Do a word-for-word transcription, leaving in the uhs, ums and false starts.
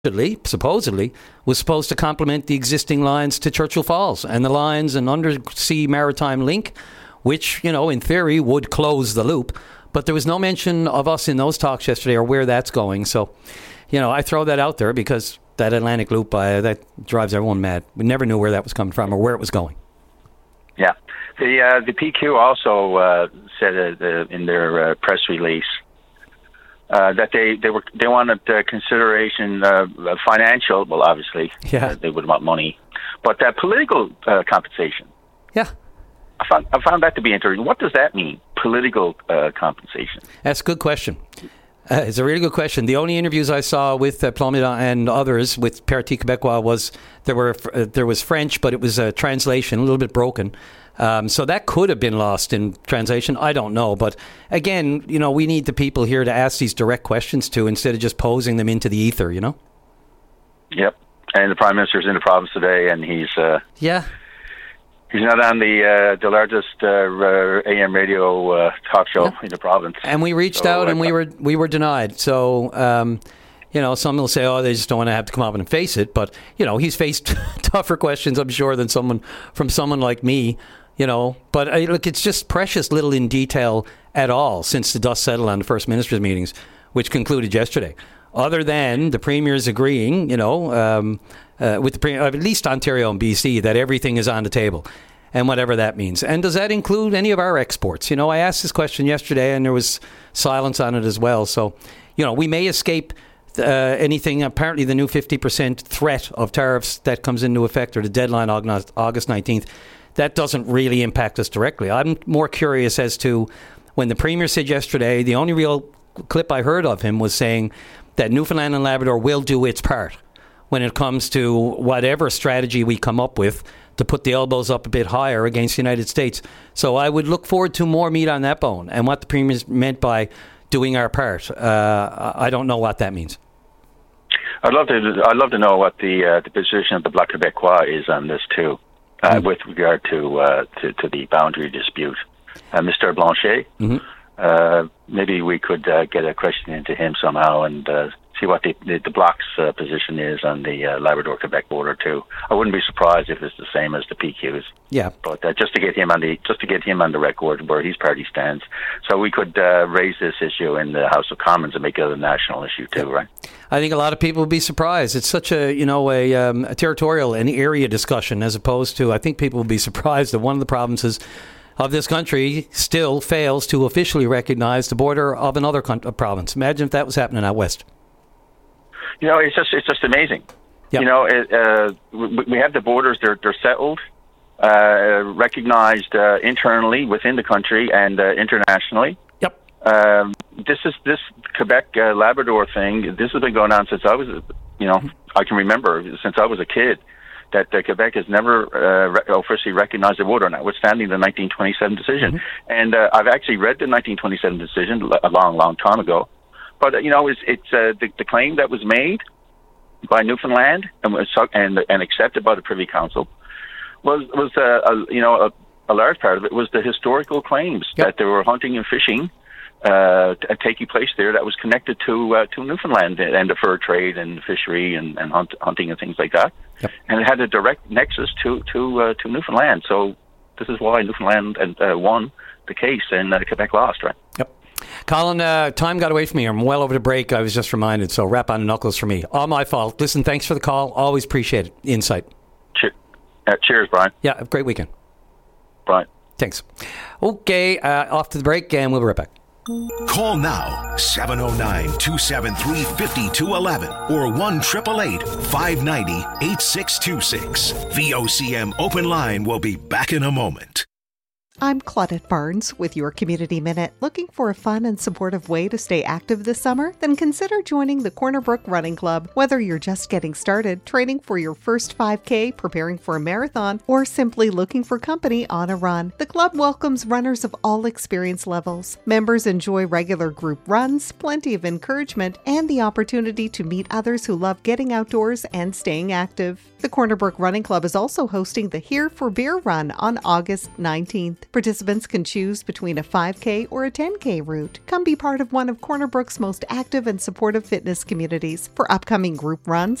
supposedly, supposedly was supposed to complement the existing lines to Churchill Falls and the lines and undersea maritime link, which, you know, in theory would close the loop. But there was no mention of us in those talks yesterday or where that's going. So, you know, I throw that out there because that Atlantic loop, uh, that drives everyone mad. We never knew where that was coming from or where it was going. Yeah. The uh, the P Q also uh, said uh, the, in their uh, press release uh, that they, they were they wanted uh, consideration uh, financial. Well, obviously, yeah. uh, they would want money, but that political uh, compensation. Yeah. I found I found that to be interesting. What does that mean? Political uh, compensation. That's a good question. Uh, it's a really good question. The only interviews I saw with uh, Plomida and others with Parti Québécois was there were uh, there was French, but it was a translation, a little bit broken. Um, so that could have been lost in translation. I don't know. But again, you know, we need the people here to ask these direct questions to instead of just posing them into the ether, you know? Yep. And the Prime Minister's in the province today, and he's... Uh, yeah. He's not on the uh, the largest uh, A M radio uh, talk show yeah. in the province. And we reached so, out and uh, we were we were denied. So, um, you know, some will say, oh, they just don't want to have to come up and face it. But, you know, he's faced tougher questions, I'm sure, than someone from someone like me, you know. But, uh, look, it's just precious little in detail at all since the dust settled on the First Minister's meetings, which concluded yesterday. Other than the Premier's agreeing, you know, um, uh, with the Premier, at least Ontario and B C, that everything is on the table and whatever that means. And does that include any of our exports? You know, I asked this question yesterday and there was silence on it as well. So, you know, we may escape uh, anything. Apparently the new fifty percent threat of tariffs that comes into effect, or the deadline August nineteenth, that doesn't really impact us directly. I'm more curious as to when the Premier said yesterday, the only real clip I heard of him was saying that Newfoundland and Labrador will do its part when it comes to whatever strategy we come up with to put the elbows up a bit higher against the United States. So I would look forward to more meat on that bone. And what the Premier meant by doing our part, uh, I don't know what that means. I'd love to. I'd love to know what the uh, the position of the Bloc Québécois is on this too, uh, mm-hmm. with regard to, uh, to to the boundary dispute. Uh, Mister Blanchet. Mm-hmm. Uh, maybe we could uh, get a question into him somehow and uh, see what the the, the Bloc's uh, position is on the uh, Labrador-Quebec border too. I wouldn't be surprised if it's the same as the P Q's. Yeah, but uh, just to get him on the just to get him on the record where his party stands, so we could uh, raise this issue in the House of Commons and make it a national issue too, yeah. Right? I think a lot of people would be surprised. It's such a you know a, um, a territorial and area discussion as opposed to. I think people would be surprised that one of the provinces of this country still fails to officially recognize the border of another con- province. Imagine if that was happening out west. You know, it's just it's just amazing. Yep. You know, it, uh, we, we have the borders; they're they're settled, uh, recognized uh, internally within the country and uh, internationally. Yep. Um, this is this Quebec uh, Labrador thing. This has been going on since I was, you know, I can remember since I was a kid. That uh, Quebec has never uh, re- officially recognized the border, notwithstanding the nineteen twenty-seven decision. Mm-hmm. And uh, I've actually read the nineteen twenty-seven decision a long, long time ago. But, uh, you know, it's, it's uh, the, the claim that was made by Newfoundland and was, and, and accepted by the Privy Council was, was uh, a, you know, a, a large part of it was the historical claims yep. that there were hunting and fishing uh, t- taking place there that was connected to uh, to Newfoundland and the fur trade and fishery and, and hunt, hunting and things like that. Yep. And it had a direct nexus to to uh, to Newfoundland. So this is why Newfoundland uh, won the case and uh, Quebec lost, right? Yep. Colin, uh, time got away from me. I'm well over the break. I was just reminded. So wrap on the knuckles for me. All my fault. Listen, thanks for the call. Always appreciate it. Insight. Cheers, uh, cheers Brian. Yeah, have a great weekend. Brian. Thanks. Okay, uh, off to the break, and we'll be right back. Call now, seven oh nine, two seven three, five two one one or one eight eight eight, five nine zero, eight six two six. V O C M Open Line will be back in a moment. I'm Claudette Barnes with your Community Minute. Looking for a fun and supportive way to stay active this summer? Then consider joining the Corner Brook Running Club. Whether you're just getting started, training for your first five K, preparing for a marathon, or simply looking for company on a run, the club welcomes runners of all experience levels. Members enjoy regular group runs, plenty of encouragement, and the opportunity to meet others who love getting outdoors and staying active. The Corner Brook Running Club is also hosting the Here for Beer Run on August nineteenth. Participants can choose between a five K or a ten K route. Come be part of one of Corner Brook's most active and supportive fitness communities. For upcoming group runs,